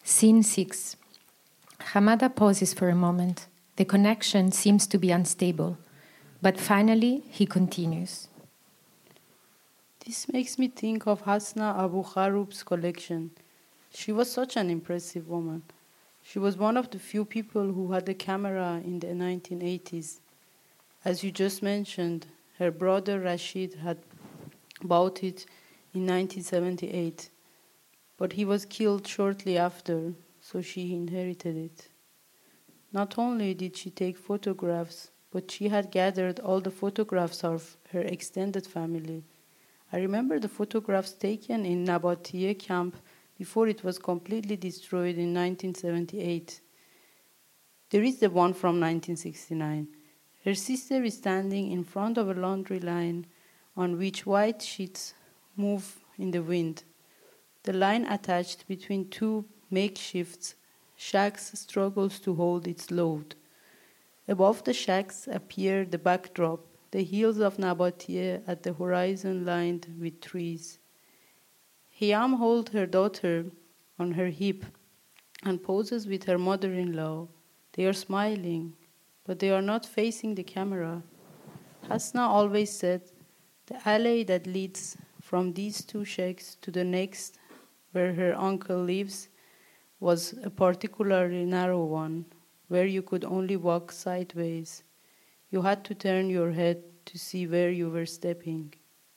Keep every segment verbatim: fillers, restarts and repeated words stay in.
Scene six. Hamada pauses for a moment. The connection seems to be unstable, but finally he continues. This makes me think of Hasna Abu Kharoub's collection. She was such an impressive woman. She was one of the few people who had a camera in the nineteen eighties. As you just mentioned, her brother Rashid had bought it in nineteen seventy-eight, but he was killed shortly after, so she inherited it. Not only did she take photographs, but she had gathered all the photographs of her extended family. I remember the photographs taken in Nabatieh camp before it was completely destroyed in nineteen seventy-eight. There is the one from nineteen sixty-nine. Her sister is standing in front of a laundry line on which white sheets move in the wind. The line attached between two makeshift shacks struggles to hold its load. Above the shacks appear the backdrop, the hills of Nabatieh at the horizon lined with trees. Hiam holds her daughter on her hip and poses with her mother-in-law. They are smiling, but they are not facing the camera. Hasna always said, the alley that leads from these two shacks to the next, where her uncle lives, was a particularly narrow one, where you could only walk sideways. You had to turn your head to see where you were stepping.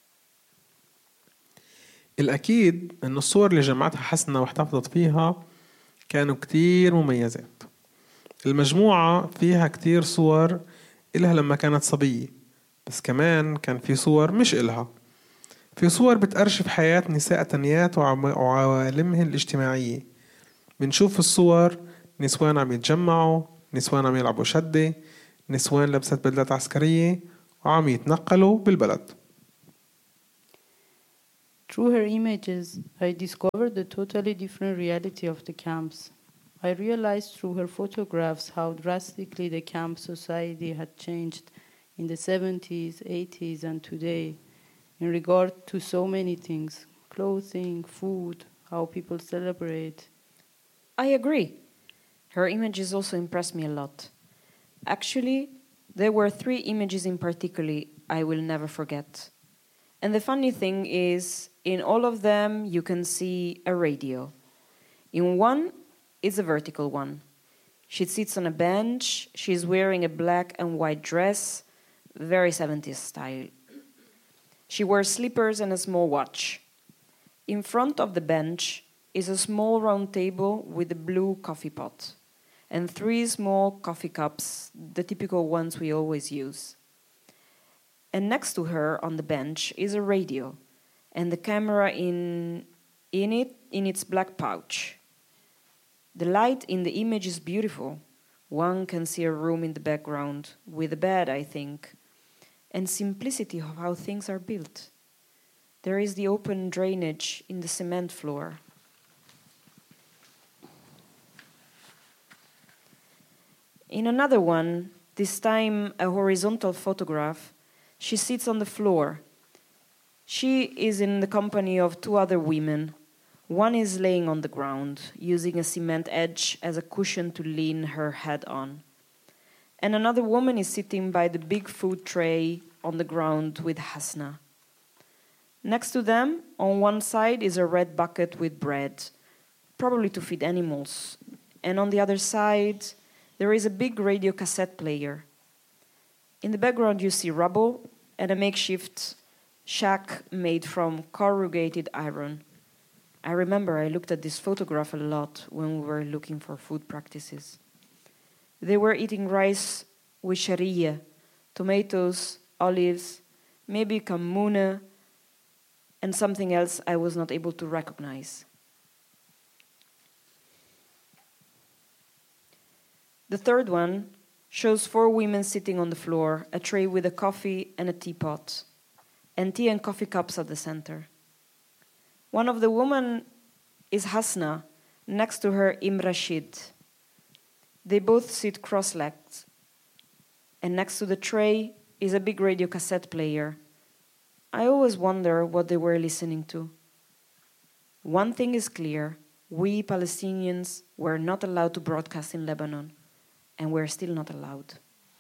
الأكيد أن الصور اللي جمعتها حسنة واحتفظت فيها كانوا كتير مميزات. المجموعة فيها كتير صور إلها لما كانت صبية، بس كمان كان في صور مش إلها. في صور بتأرشف حياة نساء تانيات وعوالمهن الاجتماعية. بنشوف الصور نسوان عم يتجمعوا، نسوان عم يلعبوا شدة، نسوان لبست بدلات عسكرية وعم يتنقلوا بالبلد. Through her images, I discovered the totally different reality of the camps. I realized through her photographs how drastically the camp society had changed in the seventies, eighties, and today in regard to so many things: clothing, food, how people celebrate. I agree. Her images also impressed me a lot. Actually, there were three images in particular I will never forget. And the funny thing is, in all of them, you can see a radio. In one, it's a vertical one. She sits on a bench. She's wearing a black and white dress, very seventies style. She wears slippers and a small watch. In front of the bench is a small round table with a blue coffee pot and three small coffee cups, the typical ones we always use. And next to her on the bench is a radio and the camera in, in it in its black pouch. The light in the image is beautiful. One can see a room in the background with a bed, I think, and simplicity of how things are built. There is the open drainage in the cement floor. In another one, this time a horizontal photograph, she sits on the floor. She is in the company of two other women. One is laying on the ground, using a cement edge as a cushion to lean her head on. And another woman is sitting by the big food tray on the ground with Hasna. Next to them, on one side, is a red bucket with bread, probably to feed animals. And on the other side, there is a big radio cassette player. In the background, you see rubble and a makeshift shack made from corrugated iron. I remember I looked at this photograph a lot when we were looking for food practices. They were eating rice with sharia, tomatoes, olives, maybe kamuna, and something else I was not able to recognize. The third one shows four women sitting on the floor, a tray with a coffee and a teapot, and tea and coffee cups at the center. One of the women is Hasna, next to her Im Rashid. They both sit cross-legged, and next to the tray is a big radio cassette player. I always wonder what they were listening to. One thing is clear, we Palestinians were not allowed to broadcast in Lebanon, and we're still not allowed.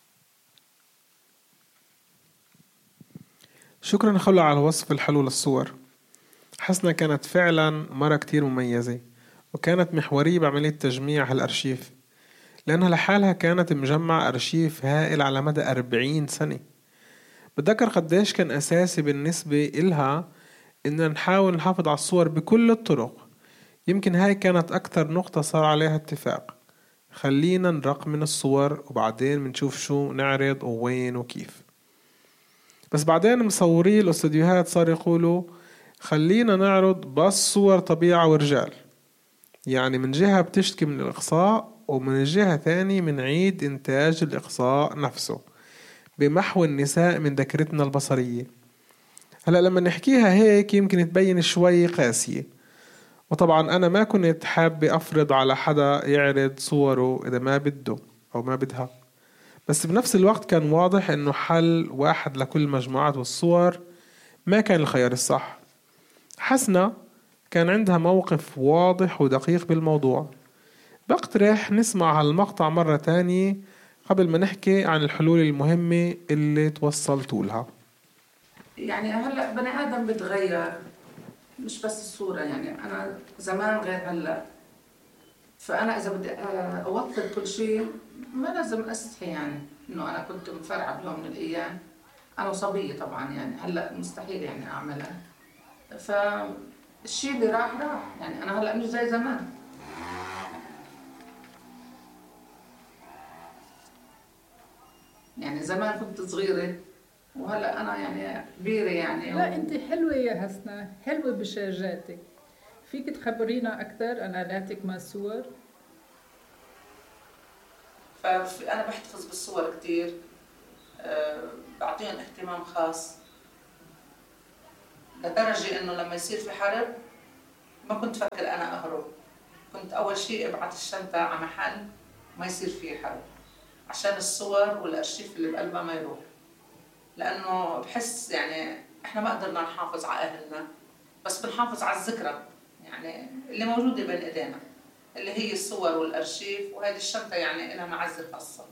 شكرا خلة على الوصف الحلو للصور. حسنة كانت فعلا مرة كتير مميزة، وكانت محورية بعملية تجميع هالأرشيف، لأنها لحالها كانت مجمع أرشيف هائل على مدى أربعين سنة. بتذكر قديش كان أساسي بالنسبة إلها إننا نحاول نحافظ على الصور بكل الطرق. يمكن هاي كانت أكتر نقطة صار عليها اتفاق، خلينا نرقم من الصور وبعدين بنشوف شو نعرض ووين وكيف. بس بعدين مصوري الاستوديوهات صار يقولوا خلينا نعرض بس صور طبيعة ورجال، يعني من جهة بتشتكي من الإقصاء، ومن جهة ثانية من عيد إنتاج الإقصاء نفسه بمحو النساء من ذاكرتنا البصرية. هلأ لما نحكيها هيك يمكن تبين شوي قاسية، وطبعا أنا ما كنت حاب أفرض على حدا يعرض صوره إذا ما بده أو ما بدها، بس بنفس الوقت كان واضح إنه حل واحد لكل مجموعات والصور ما كان الخيار الصح. حسنة كان عندها موقف واضح ودقيق بالموضوع. بقترح نسمع هالمقطع مرة تانية قبل ما نحكي عن الحلول المهمة اللي توصلتوا لها. يعني هلأ بني آدم بتغير، مش بس الصورة، يعني أنا زمان غير هلأ، فأنا إذا بدي أوفر كل شيء ما لازم أستحي، يعني إنه أنا كنت مفرعة بيوم من الأيام، أنا وصبية طبعا، يعني هلأ مستحيل يعني أعملها. فالشيء اللي راح راح، يعني أنا هلأ مش زي زمان. يعني زمان كنت صغيرة وهلا أنا يعني كبيرة يعني. لا أنت حلوة يا حسنة، حلوة بشجاتك. فيك تخبرينا أكثر عن آلاتك مع الصور؟ فأنا بحتفظ بالصور كتير، أه بعطيهم اهتمام خاص، لدرجة إنه لما يصير في حرب ما كنت فكر أنا أهرب، كنت أول شيء ابعت الشنطة على محل ما يصير فيه حرب عشان الصور والأرشيف اللي بقلبها ما يروح، لأنه بحس يعني إحنا ما قدرنا نحافظ على أهلنا، بس بنحافظ على الذكرى يعني اللي موجودة بين إيدينا، اللي هي الصور والأرشيف، وهذه الشنطة يعني لها معزة خاصة.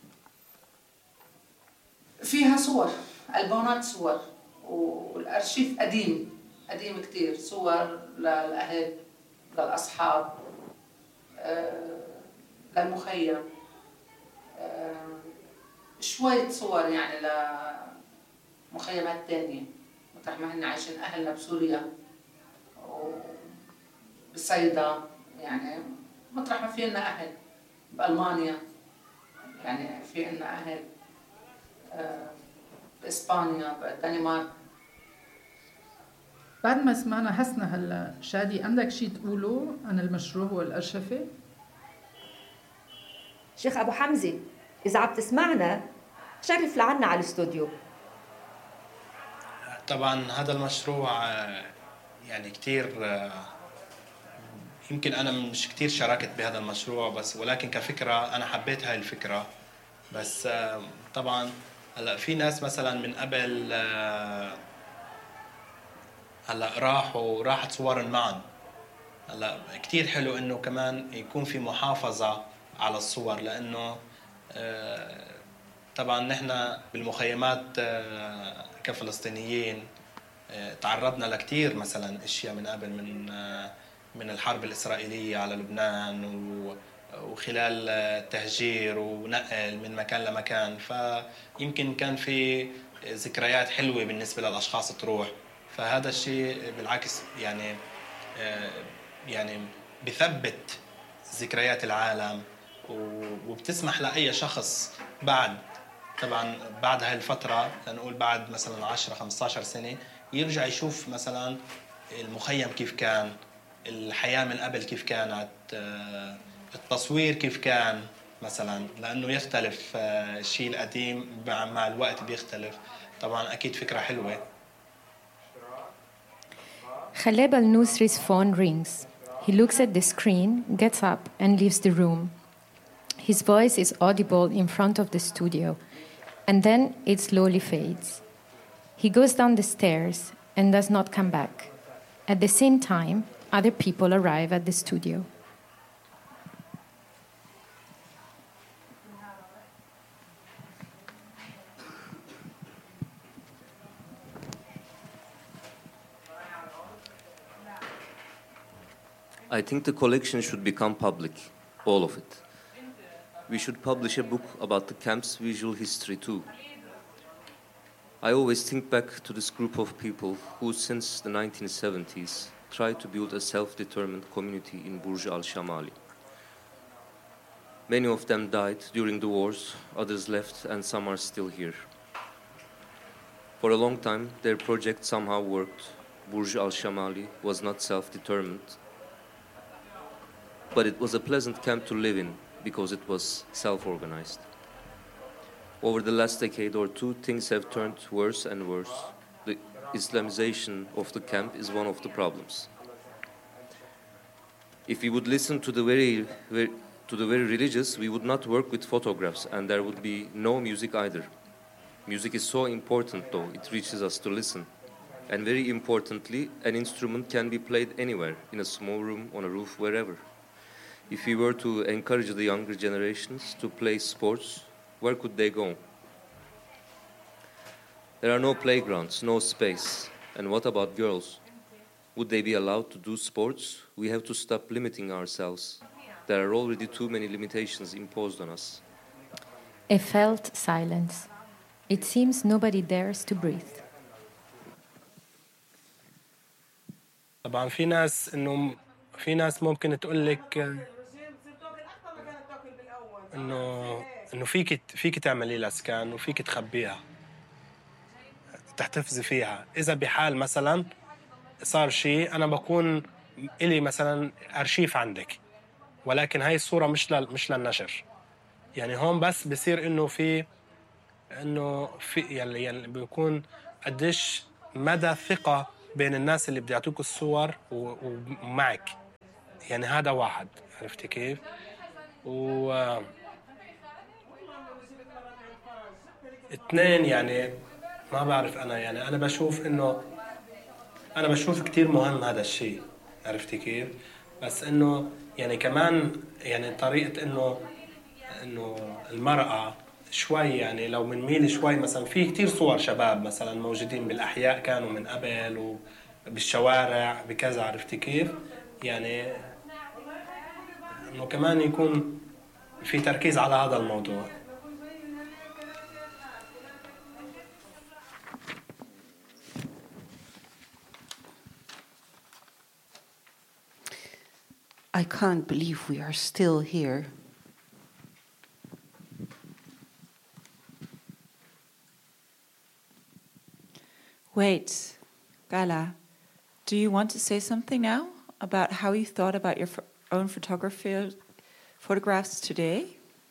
فيها صور، ألبومات صور، والأرشيف قديم قديم كتير، صور للأهل، للأصحاب، آه، للمخيم، آه، شوية صور يعني لمخيمات تانية مطرح ما هن عايشين أهلنا بسوريا وبالصيدا، يعني مطرح ما في لنا أهل بألمانيا، يعني في لنا أهل بإسبانيا، بالدنمارك. بعد ما سمعنا حسنة هلا، شادي عندك شيء تقوله عن المشروع والأرشفة؟ شيخ أبو حمزة إذا عم تسمعنا شرف لعنا على الاستوديو. طبعا هذا المشروع يعني كتير، يمكن أنا مش كتير شاركت بهذا المشروع، بس ولكن كفكرة أنا حبيت هاي الفكرة. بس طبعا هلا في ناس مثلا من قبل هلا راحوا راحت صور معا. هلا كتير حلو إنه كمان يكون في محافظة على الصور، لأنه طبعا نحن بالمخيمات كفلسطينيين تعرضنا لكتير مثلا اشياء من قبل، من من الحرب الاسرائيليه على لبنان، وخلال التهجير ونقل من مكان لمكان، فيمكن كان في ذكريات حلوه بالنسبه للاشخاص تروح. فهذا الشيء بالعكس يعني يعني بثبت ذكريات العالم، وبتسمح لاي شخص بعد طبعا بعد هاي الفتره، لنقول بعد مثلا عشرة خمسة عشر سنه، يرجع يشوف مثلا المخيم كيف كان، الحياه من قبل كيف كانت، التصوير كيف كان مثلا، لانه يختلف الشيء القديم مع الوقت بيختلف. طبعا اكيد فكره حلوه. Khaleb al-Nusri's phone rings. He looks at the screen, gets up, and leaves the room. His voice is audible in front of the studio, and then it slowly fades. He goes down the stairs and does not come back. At the same time, Other people arrive at the studio. I think the collection should become public, all of it. We should publish a book about the camp's visual history too. I always think back to this group of people who, since the nineteen seventies, tried to build a self-determined community in Burj al-Shamali. Many of them died during the wars, others left, and some are still here. For a long time, their project somehow worked. Burj al-Shamali was not self-determined, but it was a pleasant camp to live in because it was self-organized. Over the last decade or two, things have turned worse and worse. The Islamization of the camp is one of the problems. If we would listen to the very, very, to the very religious, we would not work with photographs, and there would be no music either. Music is so important, though, it reaches us to listen. And very importantly, an instrument can be played anywhere, in a small room, on a roof, wherever. If we were to encourage the younger generations to play sports, where could they go? There are no playgrounds, no space. And what about girls? Would they be allowed to do sports? We have to stop limiting ourselves. There are already too many limitations imposed on us. A felt silence. It seems nobody dares to breathe. طبعا في ناس انه في ناس ممكن تقول لك انه انه فيك فيك تعملي لها سكان وفيك تخبيها تحتفظي فيها. اذا بحال مثلا صار شيء انا بكون الي مثلا ارشيف عندك، ولكن هاي الصوره مش لل مش للنشر. يعني هون بس بصير انه في انه في يعني يعني بيكون قديش مدى الثقه بين الناس اللي بدي يعطوك الصور ومعك. يعني هذا واحد، عرفتي كيف؟ و اثنين يعني ما بعرف انا يعني انا بشوف انه انا بشوف كتير مهم هذا الشيء، عرفتي كيف؟ بس انه يعني كمان يعني طريقه انه انه المرأة شوي يعني لو بنميل شوي مثلا في كتير صور شباب مثلا موجودين بالاحياء كانوا من قبل وبالشوارع بكذا، عرفتي كيف؟ يعني انه كمان يكون في تركيز على هذا الموضوع. I can't believe we are still here. Wait, Gala, do you want to say something now about how you thought about your ph- own photography photographs today?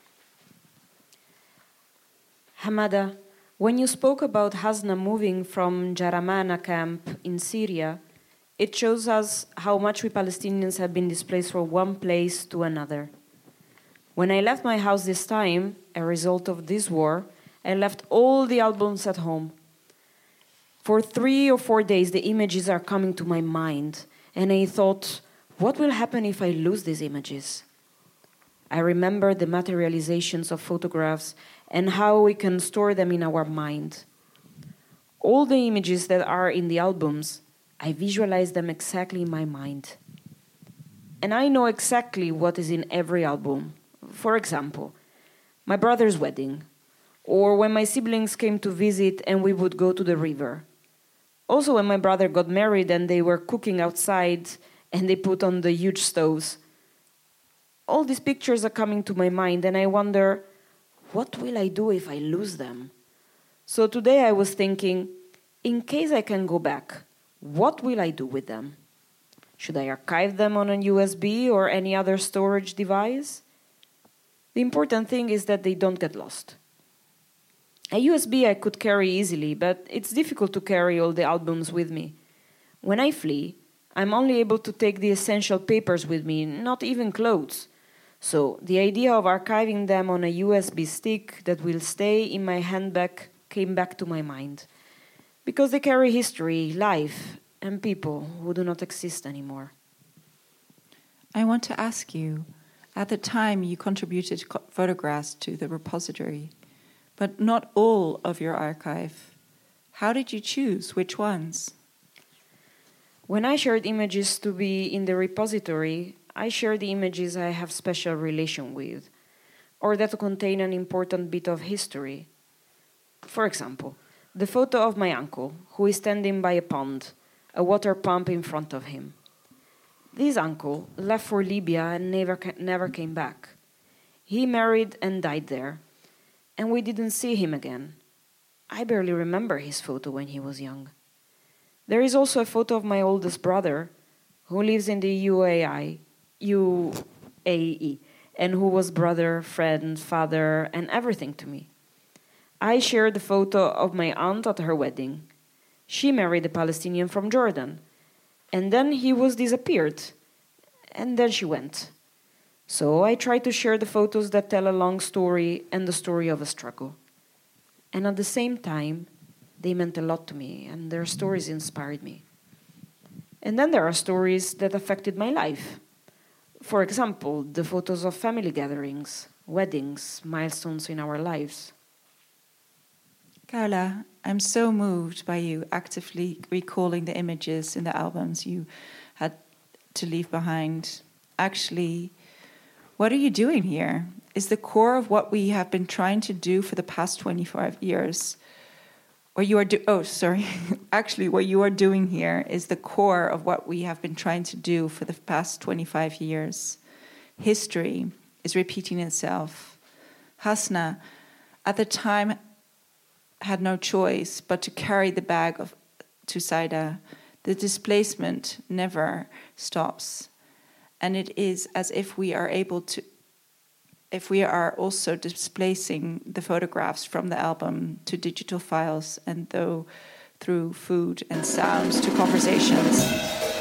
Hamada, when you spoke about Hasna moving from Jaramana camp in Syria, it shows us how much we Palestinians have been displaced from one place to another. When I left my house this time, a result of this war, I left all the albums at home. For three or four days, the images are coming to my mind, and I thought, what will happen if I lose these images? I remember the materializations of photographs and how we can store them in our mind. All the images that are in the albums, I visualize them exactly in my mind. And I know exactly what is in every album. For example, my brother's wedding, or when my siblings came to visit and we would go to the river. Also when my brother got married and they were cooking outside and they put on the huge stoves. All these pictures are coming to my mind and I wonder, what will I do if I lose them? So today I was thinking, in case I can go back, what will I do with them? Should I archive them on a U S B or any other storage device? The important thing is that they don't get lost. A U S B I could carry easily, but it's difficult to carry all the albums with me. When I flee, I'm only able to take the essential papers with me, not even clothes. So the idea of archiving them on a U S B stick that will stay in my handbag came back to my mind. Because they carry history, life, and people who do not exist anymore. I want to ask you, at the time you contributed co- photographs to the repository, but not all of your archive. How did you choose which ones? When I shared images to be in the repository, I shared the images I have special relation with, or that contain an important bit of history. For example, the photo of my uncle, who is standing by a pond, a water pump in front of him. This uncle left for Libya and never, ca- never came back. He married and died there, and we didn't see him again. I barely remember his photo when he was young. There is also a photo of my oldest brother, who lives in the U A I, U A E, and who was brother, friend, father, and everything to me. I shared the photo of my aunt at her wedding. She married a Palestinian from Jordan, and then he was disappeared, and then she went. So I tried to share the photos that tell a long story and the story of a struggle. And at the same time, they meant a lot to me, and their stories inspired me. And then there are stories that affected my life. For example, the photos of family gatherings, weddings, milestones in our lives. Carla, I'm so moved by you actively recalling the images in the albums you had to leave behind. Actually, what are you doing here? Is the core of what we have been trying to do for the past twenty-five years. Or you are do- oh, sorry. Actually, what you are doing here is the core of what we have been trying to do for the past twenty-five years. History is repeating itself. Hasna, at the time, had no choice but to carry the bag of to Saida. The displacement never stops. And it is as if we are able to, if we are also displacing the photographs from the album to digital files, and though through food and sounds to conversations.